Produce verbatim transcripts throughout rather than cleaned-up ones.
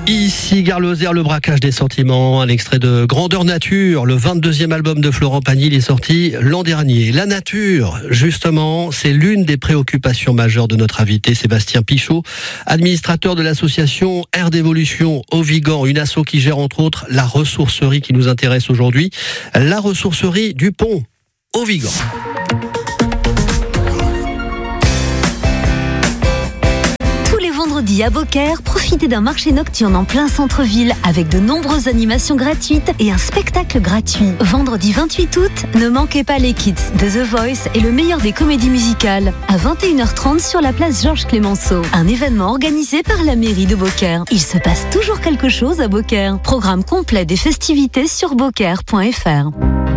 Ici Gare Lozère, le braquage des sentiments, un extrait de Grandeur Nature, le vingt-deuxième album de Florent Pagny, il est sorti l'an dernier. La nature, justement, c'est l'une des préoccupations majeures de notre invité Sébastien Pichot, administrateur de l'association Air d'Évolution au Vigan, une asso qui gère entre autres la ressourcerie qui nous intéresse aujourd'hui, la ressourcerie du Pont au Vigan. Vendredi à Beaucaire, profitez d'un marché nocturne en plein centre-ville avec de nombreuses animations gratuites et un spectacle gratuit. Vendredi vingt-huit août, ne manquez pas les Kids de The Voice et le meilleur des comédies musicales à vingt et une heures trente sur la place Georges Clémenceau. Un événement organisé par la mairie de Beaucaire. Il se passe toujours quelque chose à Beaucaire. Programme complet des festivités sur beaucaire point f r.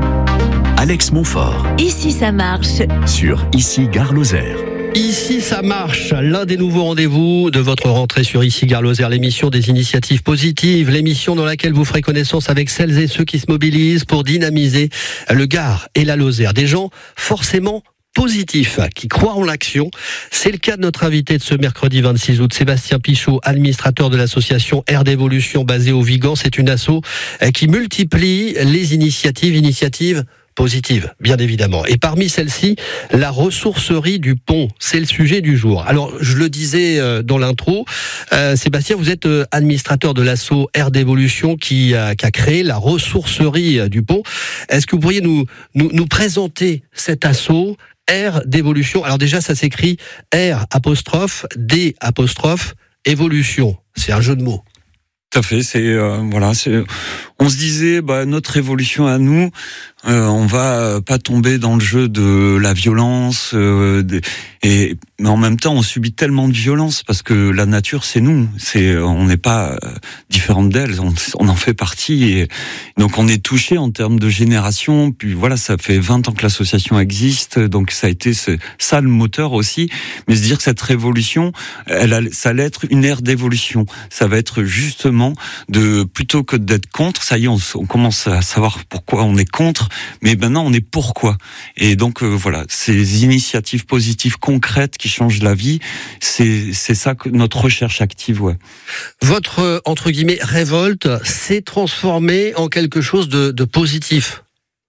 Alex Montfort. Ici ça marche. Sur Ici Gare Lozère. Ici ça marche, l'un des nouveaux rendez-vous de votre rentrée sur Ici Gare Lozère, l'émission des initiatives positives, l'émission dans laquelle vous ferez connaissance avec celles et ceux qui se mobilisent pour dynamiser le Gard et la Lozère. Des gens forcément positifs, qui croient en l'action. C'est le cas de notre invité de ce mercredi vingt-six août, Sébastien Pichot, administrateur de l'association Air d'Évolution basée au Vigan. C'est une asso qui multiplie les initiatives, initiatives positive, bien évidemment. Et parmi celles-ci, la ressourcerie du Pont, c'est le sujet du jour. Alors, je le disais dans l'intro, euh, Sébastien, vous êtes administrateur de l'asso Air d'Évolution qui a, qui a créé la ressourcerie du Pont. Est-ce que vous pourriez nous, nous, nous présenter cet asso Air d'Évolution? Alors déjà, ça s'écrit R apostrophe D apostrophe Évolution. C'est un jeu de mots. Tout à fait, c'est euh, voilà, c'est on se disait bah notre évolution à nous, euh, on va pas tomber dans le jeu de la violence euh, de, et mais en même temps on subit tellement de violence parce que la nature c'est nous, c'est on n'est pas euh, différente d'elle, on, on en fait partie et donc on est touché en termes de génération. Puis voilà, ça fait vingt ans que l'association existe, donc ça a été ce, ça le moteur aussi. Mais se dire que cette révolution, elle a, ça allait être une ère d'évolution, ça va être justement de plutôt que d'être contre, ça y est, on, on commence à savoir pourquoi on est contre, mais maintenant on est pourquoi. Et donc euh, voilà, ces initiatives positives concrètes qui changent la vie, c'est c'est ça que notre recherche active, ouais. Votre euh, entre guillemets révolte s'est transformée en quelque chose de, de positif.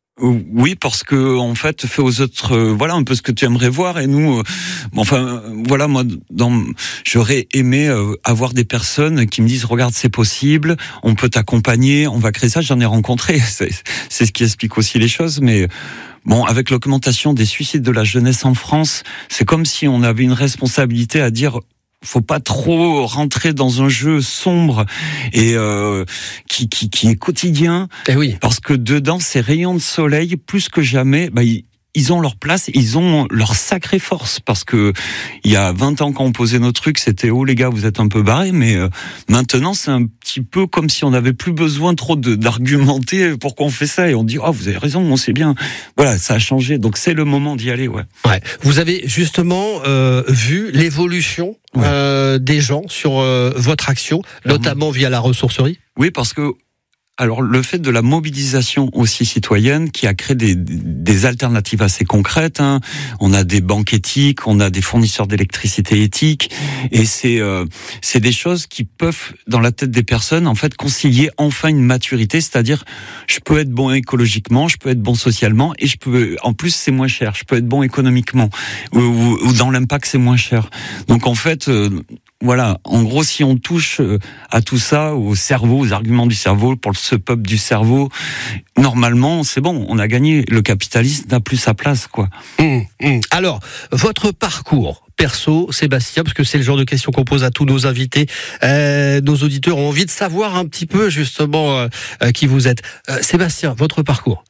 Oui, parce que en fait, fait aux autres, euh, voilà un peu ce que tu aimerais voir. Et nous, euh, enfin, euh, voilà, moi, dans, j'aurais aimé euh, avoir des personnes qui me disent, regarde, c'est possible, on peut t'accompagner, on va créer ça. J'en ai rencontré, c'est, c'est ce qui explique aussi les choses, mais. Bon, avec l'augmentation des suicides de la jeunesse en France, c'est comme si on avait une responsabilité à dire. Faut pas trop rentrer dans un jeu sombre et euh, qui, qui qui est quotidien. Eh oui. Parce que dedans, ces rayons de soleil, plus que jamais, bah, ils, ils ont leur place, ils ont leur sacrée force. Parce que il y a vingt ans, quand on posait nos trucs, c'était oh les gars, vous êtes un peu barrés. Mais euh, maintenant, c'est un petit peu comme si on n'avait plus besoin trop de, d'argumenter pourquoi on fait ça. Et on dit oh vous avez raison, on sait bien. Voilà, ça a changé. Donc c'est le moment d'y aller, ouais. Ouais. Vous avez justement euh, vu l'évolution. Ouais. Euh, des gens sur euh, votre action, notamment mmh. via la ressourcerie? Oui, parce que alors le fait de la mobilisation aussi citoyenne qui a créé des, des alternatives assez concrètes. Hein. On a des banques éthiques, on a des fournisseurs d'électricité éthiques, et c'est euh, c'est des choses qui peuvent dans la tête des personnes en fait concilier enfin une maturité, c'est-à-dire je peux être bon écologiquement, je peux être bon socialement, et je peux en plus c'est moins cher. Je peux être bon économiquement ou, ou, ou dans l'impact c'est moins cher. Donc en fait euh, voilà, en gros, si on touche à tout ça, au cerveau, aux arguments du cerveau, pour ce peuple du cerveau, normalement, c'est bon, on a gagné. Le capitalisme n'a plus sa place, quoi. Mmh, mmh. Alors, votre parcours perso, Sébastien, parce que c'est le genre de questions qu'on pose à tous nos invités, euh, nos auditeurs ont envie de savoir un petit peu, justement, euh, qui vous êtes. Euh, Sébastien, votre parcours?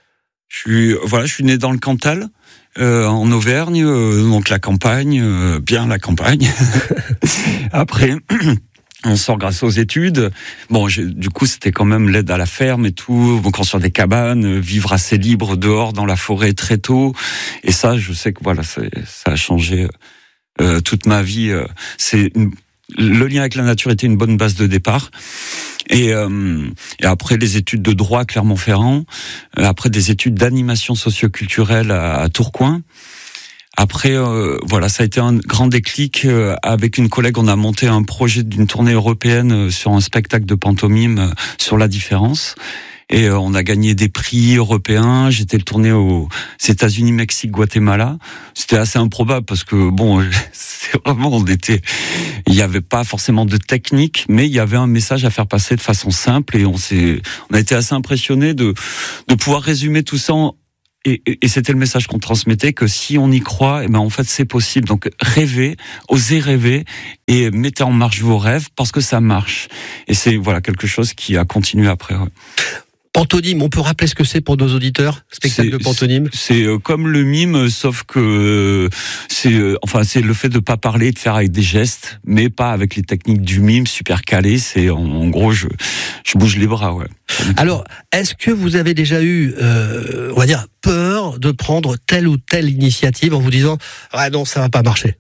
Je suis, voilà, je suis né dans le Cantal. Euh, en Auvergne, euh, donc la campagne, euh, bien la campagne. Après, on sort grâce aux études. Bon, j'ai, du coup, c'était quand même l'aide à la ferme et tout, construire des cabanes, vivre assez libre dehors dans la forêt très tôt. Et ça, je sais que voilà, c'est, ça a changé euh, toute ma vie. C'est une, le lien avec la nature était une bonne base de départ. Et, euh, et après les études de droit à Clermont-Ferrand, après des études d'animation socioculturelle à, à Tourcoing. Après, euh, voilà, ça a été un grand déclic. Euh, avec une collègue, on a monté un projet d'une tournée européenne euh, sur un spectacle de pantomime euh, sur la différence. Et euh, on a gagné des prix européens. J'étais tourné aux États-Unis, Mexique, Guatemala. C'était assez improbable parce que bon, c'est vraiment, on était, il n'y avait pas forcément de technique, mais il y avait un message à faire passer de façon simple. Et on s'est, on a été assez impressionnés de de pouvoir résumer tout ça. En, Et, et c'était le message qu'on transmettait, que si on y croit, eh ben en fait c'est possible. Donc rêvez, osez rêver et mettez en marche vos rêves parce que ça marche. Et c'est voilà quelque chose qui a continué après. Ouais. Pantomime, on peut rappeler ce que c'est pour nos auditeurs, spectacle c'est, de pantomime. C'est, c'est comme le mime, sauf que c'est enfin c'est le fait de pas parler, de faire avec des gestes, mais pas avec les techniques du mime super calé. C'est en, en gros je je bouge les bras, ouais. Alors, est-ce que vous avez déjà eu, euh, on va dire, peur de prendre telle ou telle initiative en vous disant ah non, ça va pas marcher?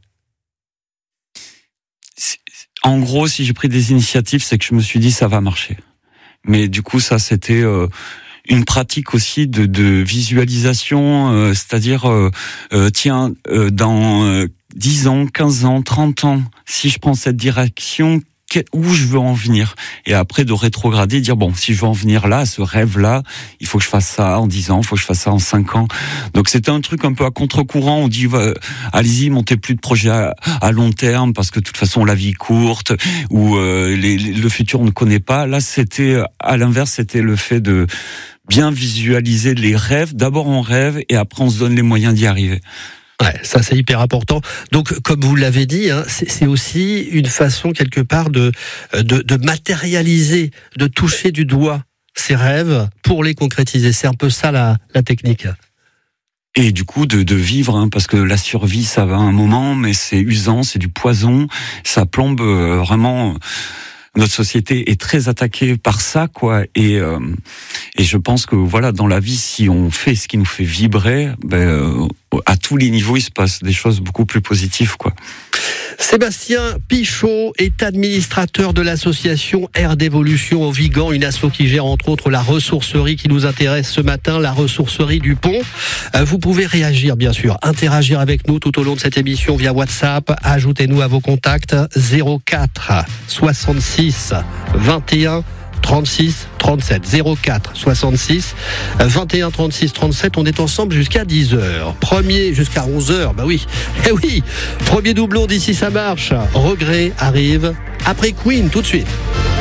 En gros, si j'ai pris des initiatives, c'est que je me suis dit ça va marcher. Mais du coup, ça, c'était euh, une pratique aussi de, de visualisation, euh, c'est-à-dire, euh, euh, tiens, euh, dans euh, dix ans, quinze ans, trente ans, si je prends cette direction, où je veux en venir, et après de rétrograder, dire bon, si je veux en venir là, à ce rêve-là, il faut que je fasse ça en dix ans, il faut que je fasse ça en cinq ans. Donc c'était un truc un peu à contre-courant. On dit va, allez-y, montez plus de projets à, à long terme parce que de toute façon la vie est courte ou euh, les, les, le futur on ne connaît pas. Là, c'était à l'inverse, c'était le fait de bien visualiser les rêves. D'abord on rêve et après on se donne les moyens d'y arriver. Ouais, ça c'est hyper important. Donc, comme vous l'avez dit, hein, c'est, c'est aussi une façon quelque part de, de de matérialiser, de toucher du doigt ses rêves pour les concrétiser. C'est un peu ça la, la technique. Et du coup, de, de vivre, hein, parce que la survie, ça va un moment, mais c'est usant, c'est du poison, ça plombe euh, vraiment. Notre société est très attaquée par ça, quoi. Et euh, et je pense que voilà, dans la vie, si on fait ce qui nous fait vibrer, ben euh, à tous les niveaux, il se passe des choses beaucoup plus positives, quoi. Sébastien Pichot est administrateur de l'association Air d'Évolution au Vigan, une asso qui gère entre autres la ressourcerie qui nous intéresse ce matin, la ressourcerie du Pont. Vous pouvez réagir, bien sûr, interagir avec nous tout au long de cette émission via WhatsApp. Ajoutez-nous à vos contacts zéro quatre soixante-six vingt et un trente-six trente-sept zéro quatre soixante-six vingt et un trente-six trente-sept. On est ensemble jusqu'à dix heures. Premier jusqu'à onze heures. Bah oui. Eh oui. Premier doublon d'ici ça marche. Regret arrive après Queen tout de suite.